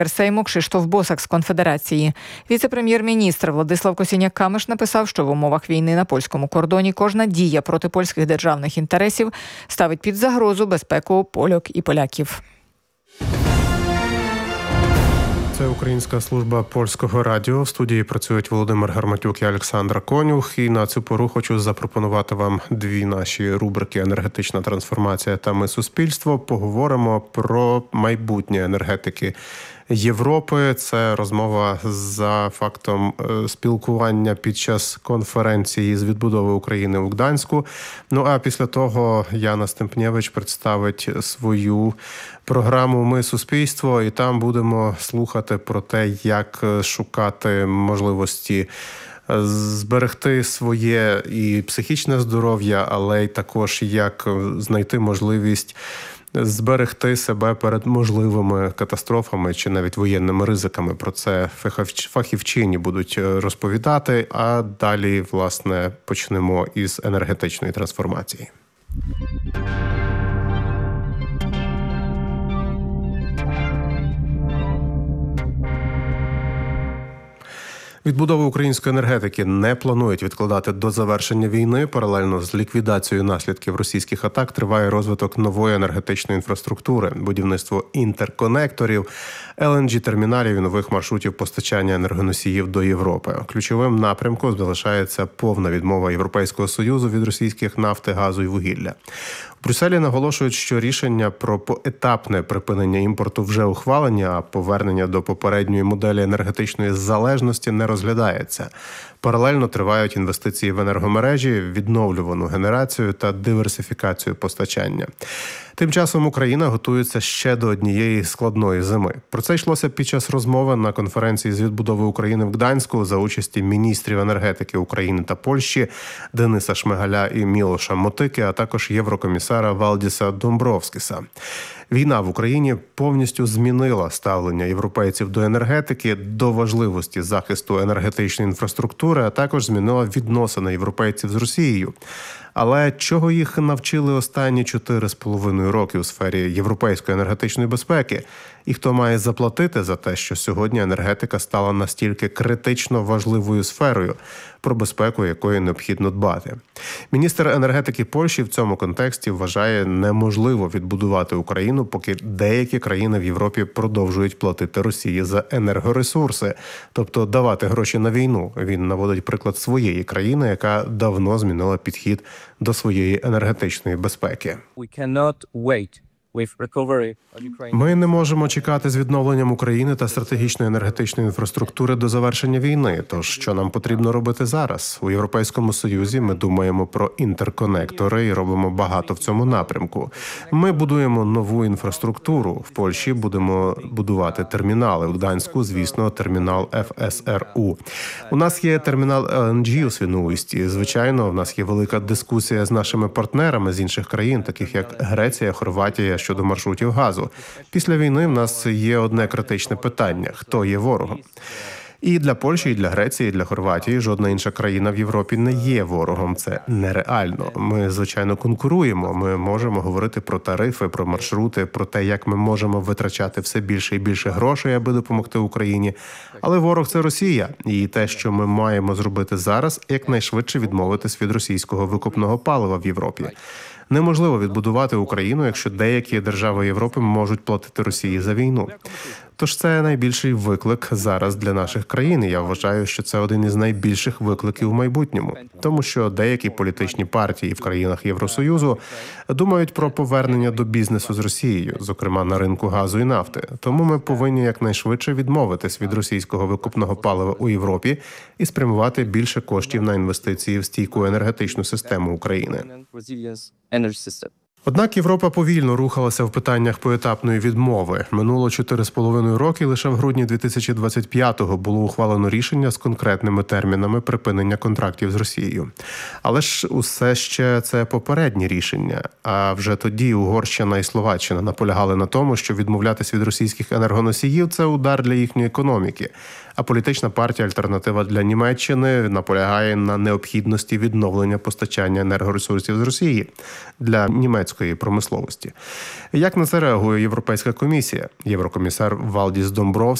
Сейму Кшиштоф Босак з Конфедерації. Віце-прем'єр-міністр Владислав Косіняк-Камиш написав, що в умовах війни на польському кордоні кожна дія проти польських державних інтересів ставить під загрозу безпеку польок і поляків. Це Українська служба Польського радіо. В студії працюють Володимир Гарматюк і Олександр Конюх. І на цю пору хочу запропонувати вам дві наші рубрики «Енергетична трансформація» та «Ми суспільство». Поговоримо про майбутнє енергетики Європи. Це розмова за фактом спілкування під час конференції з відбудови України у Гданську. Ну а після того Яна Стемпнєвич представить свою програму «Ми суспільство», і там будемо слухати про те, як шукати можливості зберегти своє і психічне здоров'я, але й також як знайти можливість зберегти себе перед можливими катастрофами чи навіть воєнними ризиками. Про це фахівчині будуть розповідати, а далі, власне, почнемо із енергетичної трансформації. Відбудову української енергетики не планують відкладати до завершення війни. Паралельно з ліквідацією наслідків російських атак триває розвиток нової енергетичної інфраструктури, будівництво інтерконекторів, LNG-терміналів і нових маршрутів постачання енергоносіїв до Європи. Ключовим напрямком залишається повна відмова Європейського Союзу від російських нафти, газу і вугілля. В Брюсселі наголошують, що рішення про поетапне припинення імпорту вже ухвалені, а повернення до попередньої моделі енергетичної залежності не розглядається. Паралельно тривають інвестиції в енергомережі, відновлювану генерацію та диверсифікацію постачання. Тим часом Україна готується ще до однієї складної зими. Про це йшлося під час розмови на конференції з відбудови України в Гданську за участі міністрів енергетики України та Польщі Дениса Шмигаля і Мілоша Мотики, а також єврокомісара Валдіса Домбровскіса. Війна в Україні повністю змінила ставлення європейців до енергетики, до важливості захисту енергетичної інфраструктури, а також змінила відносини європейців з Росією. Але чого їх навчили останні 4,5 роки у сфері європейської енергетичної безпеки? І хто має заплатити за те, що сьогодні енергетика стала настільки критично важливою сферою, про безпеку якої необхідно дбати? Міністр енергетики Польщі в цьому контексті вважає неможливо відбудувати Україну, поки деякі країни в Європі продовжують платити Росії за енергоресурси, тобто давати гроші на війну. Він наводить приклад своєї країни, яка давно змінила підхід до своєї енергетичної безпеки. Ми не можемо чекати з відновленням України та стратегічної енергетичної інфраструктури до завершення війни. Тож, що нам потрібно робити зараз? У Європейському Союзі ми думаємо про інтерконектори і робимо багато в цьому напрямку. Ми будуємо нову інфраструктуру. В Польщі будемо будувати термінали. У Гданську, звісно, термінал ФСРУ. У нас є термінал LNG у Свіноусті. Звичайно, в нас є велика дискусія з нашими партнерами з інших країн, таких як Греція, Хорватія, щодо маршрутів газу. Після війни в нас є одне критичне питання – хто є ворогом? І для Польщі, і для Греції, і для Хорватії жодна інша країна в Європі не є ворогом. Це нереально. Ми, звичайно, конкуруємо. Ми можемо говорити про тарифи, про маршрути, про те, як ми можемо витрачати все більше і більше грошей, аби допомогти Україні. Але ворог – це Росія. І те, що ми маємо зробити зараз, якнайшвидше відмовитись від російського викопного палива в Європі. Неможливо відбудувати Україну, якщо деякі держави Європи можуть платити Росії за війну. Тож це найбільший виклик зараз для наших країн. І я вважаю, що це один із найбільших викликів у майбутньому. Тому що деякі політичні партії в країнах Євросоюзу думають про повернення до бізнесу з Росією, зокрема на ринку газу і нафти. Тому ми повинні якнайшвидше відмовитись від російського викопного палива у Європі і спрямувати більше коштів на інвестиції в стійку енергетичну систему України. Однак Європа повільно рухалася в питаннях поетапної відмови. Минуло 4,5 роки, лише в грудні 2025-го було ухвалено рішення з конкретними термінами припинення контрактів з Росією. Але ж усе ще це попередні рішення. А вже тоді Угорщина і Словаччина наполягали на тому, що відмовлятись від російських енергоносіїв – це удар для їхньої економіки. А політична партія «Альтернатива для Німеччини» наполягає на необхідності відновлення постачання енергоресурсів з Росії для німецької промисловості. Як на це реагує Європейська комісія? Єврокомісар Валдіс Домбровський